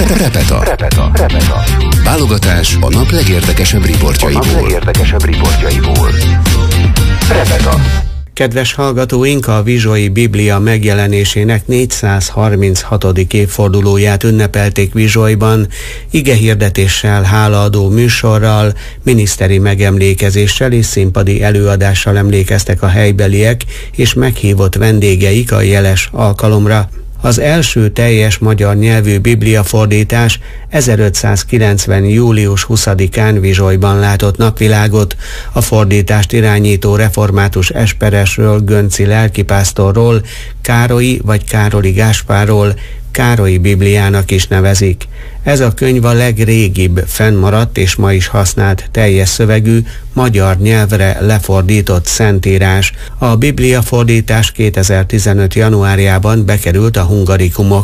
Repeta. Válogatás a nap legérdekesebb riportjaiból. Repeta. Kedves hallgatóink, a Vizsoi Biblia megjelenésének 436. évfordulóját ünnepelték Vizsolyban, igehirdetéssel, hálaadó műsorral, miniszteri megemlékezéssel és színpadi előadással emlékeztek a helybeliek és meghívott vendégeik a jeles alkalomra. Az első teljes magyar nyelvű bibliafordítás 1590. július 20-án Vizsolyban látott napvilágot. A fordítást irányító református esperesről, Gönci lelkipásztorról, Károlyi vagy Károli Gáspárról Károlyi Bibliának is nevezik. Ez a könyv a legrégibb, fennmaradt és ma is használt teljes szövegű, magyar nyelvre lefordított szentírás. A bibliafordítás 2015. januárjában bekerült a Hungarikumok